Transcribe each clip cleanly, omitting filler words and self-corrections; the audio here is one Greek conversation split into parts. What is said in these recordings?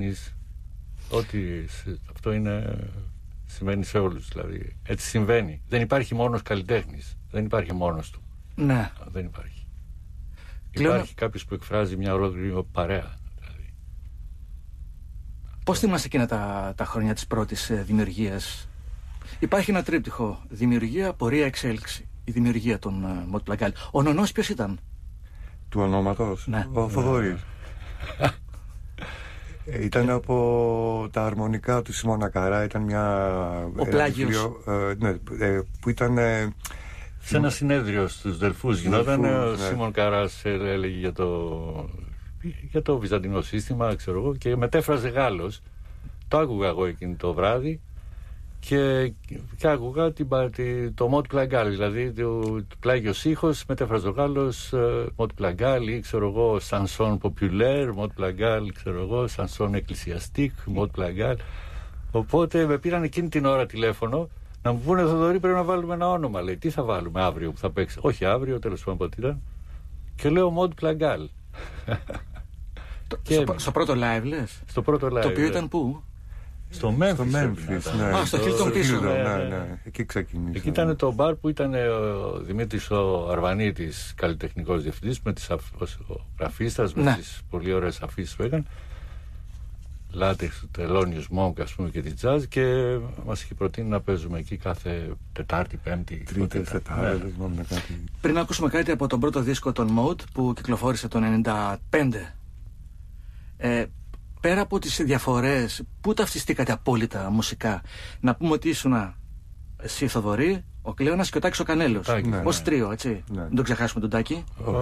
καλλιτέχνης, αυτό συμβαίνει σε όλους, δηλαδή. Έτσι συμβαίνει. Δεν υπάρχει μόνος καλλιτέχνης. Δεν υπάρχει μόνος του. Ναι. Δεν υπάρχει. Υπάρχει κάποιος που εκφράζει μια ολόκληρη παρέα. Δηλαδή. Πώς θυμάσαι εκείνα τα χρόνια της πρώτης δημιουργίας? Υπάρχει ένα τρίπτυχο: δημιουργία, πορεία, εξέλιξη. Η δημιουργία των Μοτ Πλαγκάλ. Ο νονός ποιος ήταν? Του ονόματος? Ναι. Ο Θοδωρής. Ήταν από τα αρμονικά του Σιμώνα Καρά. Ήταν ο Πλάγιος. Που ήταν... σε ένα συνέδριο στους Δελφούς γινόταν. Ο Σίμων Καράς έλεγε για το βυζαντινό σύστημα, ξέρω εγώ, και μετέφραζε Γάλλος. Το άκουγα εγώ εκείνη το βράδυ και άκουγα το Μοτ Πλαγκάλ, δηλαδή το πλάγιος ήχος, μετέφραζε ο Γάλλος, Μοτ Πλαγκάλ, ή ξέρω εγώ Σανσόν Ποπιουλέρ, Μοτ Πλαγκάλ, ξέρω εγώ Σανσόν Εκκλησιαστικ, Μοτ Πλαγκάλ. Οπότε με πήραν εκείνη την ώρα τηλέφωνο να μου πούνε: Θοδωρή, πρέπει να βάλουμε ένα όνομα. Λέει: τι θα βάλουμε αύριο που θα παίξει? Όχι αύριο, τέλος πάντων πότε ήταν. Και λέω Μοτ Πλαγκάλ. Στο πρώτο live λες? Στο πρώτο live. Το οποίο ήταν πού? Στο Memphis. Στο Hilton πίσω. Ναι. Εκεί ξεκινήσαμε. Εκεί ήταν το μπαρ που ήταν ο Δημήτρης ο Αρβανίτης, καλλιτεχνικός διευθυντής, με τις γραφίστας, με τις πολύ ωραίες αφήσεις που έκανε. Λάτεξ, του Τελώνιος Μόγκ, ας πούμε, και τη τζάζ, και μας είχε προτείνει να παίζουμε εκεί κάθε Τετάρτη, Πέμπτη, Τρίτες, Τετάρτες, κάτι. Πριν ακούσουμε κάτι από τον πρώτο δίσκο των Mode που κυκλοφόρησε το 1995, πέρα από τις διαφορές, πού ταυτιστήκατε απόλυτα μουσικά? Να πούμε ότι ήσουν εσύ, Θοδωρή, ο Κλέονας και ο Τάκης ο Κανέλος, ως τρίο, έτσι. Δεν το ξεχάσουμε τον Τάκη.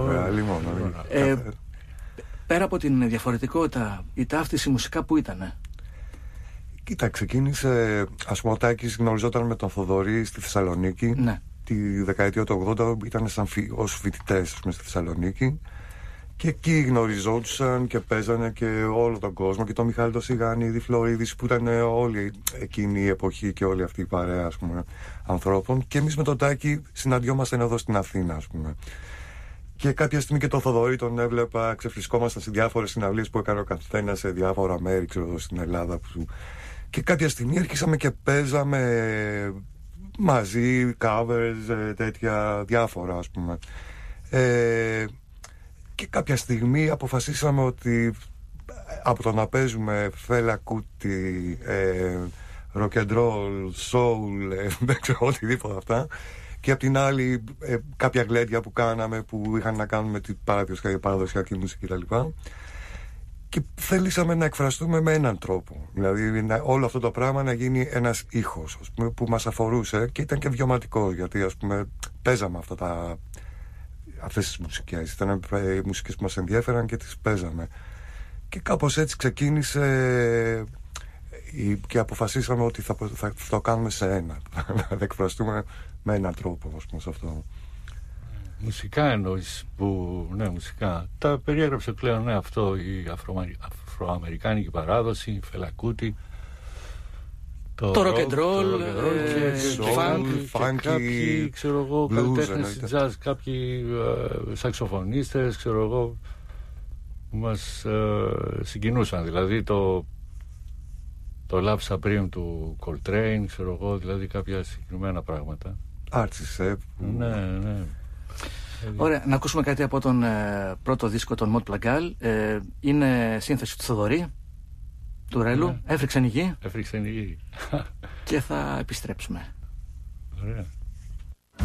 Πέρα από την διαφορετικότητα, η ταύτιση μουσικά που ήτανε? Κοίτα, ξεκίνησε, ας πούμε, ο Τάκης γνωριζόταν με τον Θοδωρή στη Θεσσαλονίκη. Ναι. Τη δεκαετία του 80 ήταν ως φοιτητές στη Θεσσαλονίκη. Και εκεί γνωριζόντουσαν και παίζανε και όλο τον κόσμο. Και τον Μιχάλη το Σιγάνη, Φλωρίδης, που ήταν όλη εκείνη η εποχή και όλη αυτή η παρέα, ας πούμε, ανθρώπων. Και εμείς με τον Τάκη συναντιόμασταν εδώ στην Αθήνα, ας πούμε. Και κάποια στιγμή και τον Θοδωρή τον έβλεπα, ξεφλισκόμασταν σε διάφορες συναυλίες που έκανε ο καθένας σε διάφορα μέρη, ξέρω, στην Ελλάδα. Και κάποια στιγμή αρχίσαμε και παίζαμε μαζί, covers, τέτοια διάφορα, ας πούμε. Και κάποια στιγμή αποφασίσαμε ότι από το να παίζουμε Φέλα Κούτι, rock and roll, soul, δεν ξέρω, οτιδήποτε αυτά, και απ' την άλλη κάποια γλέντια που κάναμε που είχαν να κάνουν με την παραδοσιακή μουσική κτλ. Και θέλησαμε να εκφραστούμε με έναν τρόπο. Δηλαδή όλο αυτό το πράγμα να γίνει ένας ήχος, ας πούμε, που μας αφορούσε και ήταν και βιωματικό, γιατί, ας πούμε, παίζαμε αυτές τις μουσικές. Ήταν οι μουσικές που μας ενδιέφεραν και τις παίζαμε. Και κάπως έτσι ξεκίνησε και αποφασίσαμε ότι θα το κάνουμε σε ένα. Να εκφραστούμε με έναν τρόπο, ας πούμε, σε αυτό. Μουσικά εννοείς ναι, μουσικά. Τα περιέγραψε πλέον, ναι, αυτό, η αφροαμερικάνικη παράδοση, Φέλα Κούτι, το rock and roll, funk, κάποιοι, ξέρω εγώ, καλλιτέχνες jazz, κάποιοι σαξοφωνίστες, ξέρω εγώ, που μας συγκινούσαν. Δηλαδή το Love Supreme του Coltrane, ξέρω εγώ, δηλαδή κάποια συγκεκριμένα πράγματα. Άρτσισε. Ναι. Ωραία, να ακούσουμε κάτι από τον πρώτο δίσκο των Mot Plagal. Είναι σύνθεση του Θοδωρή, του Ρέλου. Ναι. Έφρυξαν η γη. Έφρυξαν η γη. Και θα επιστρέψουμε. Ωραία.